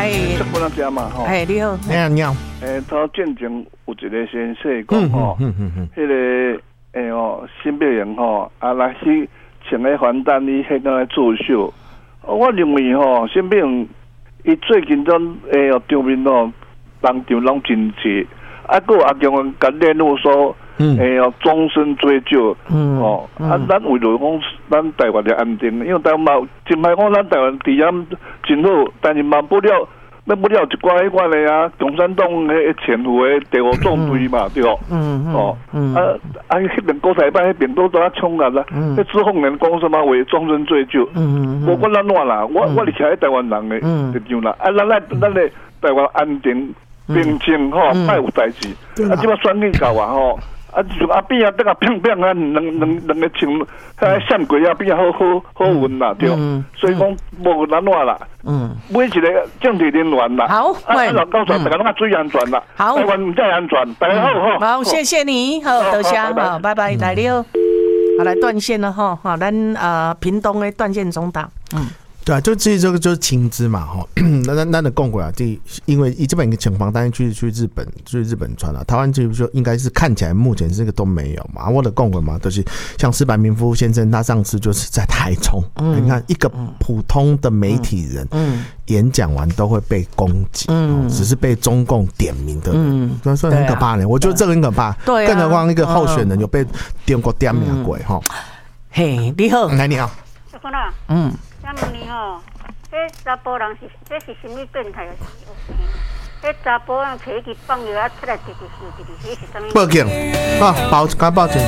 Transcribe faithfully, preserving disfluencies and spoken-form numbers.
哎， 这不能讲嘛吼。 哎，你好， 你好，你好。 诶，头进前有一个先生讲吼， 嗯嗯嗯， 迄个诶哦，新病人吼，啊来去穿个防弹衣，迄个来作秀。我认为吼，新病人伊最近种诶哦，场面哦，人场拢真济，啊，佫阿强甲联络说。嗯，哎呦，终身追究，嗯，哦，嗯、啊，咱为了讲咱台湾的安定，因为台湾嘛，真歹讲咱台湾治安真好，但是嘛不了，那不了一寡迄款的啊，共产党迄潜伏的第五纵队嘛，对哦，嗯哦，嗯、啊啊，迄边国台办迄边都都啊冲啊啦，嗯，那之后人讲什么为终身追究，嗯嗯，无管咱哪啦，我我是徛喺台湾人的立场啦，啊，咱咱咱的台湾安定平静吼，莫有代志，啊，即摆选举到啊吼。啊，就阿边啊，等下砰砰啊，两两两个枪，遐闪鬼啊，边啊好好好运啦，对。嗯、所以讲无难话啦。嗯。每一个政治人员啦。 好， 啊，老高传，大家拢注意安全啦。 好。 台湾唔再安全，大家好哈。 好，谢谢你，好，多谢，好，拜拜，来了。好，来断线了哈，好，咱呃屏东的断线中档，嗯。 对啊，就其实这个就是情资嘛，哈，那那那的共轨啊，这因为以这本情况，当然去去日本去日本传了，台湾就说应该是看起来目前这个都没有嘛，我的共轨嘛，都、就是像矢板明夫先生，他上次就是在台中，嗯、你看一个普通的媒体人，嗯，演讲完都会被攻击，嗯，只是被中共点名的人，嗯，所以很可怕呢。我觉得这个很可怕，对、啊，更何况一个候选人有被点过点名过哈。 嘿，你好， 来你好， 嗯。咱问你吼，迄查甫人是，这是什么变态的事？迄查甫人摕去放药啊，出来直直烧，直直，迄是什么？ 报警啊！报，赶快报警。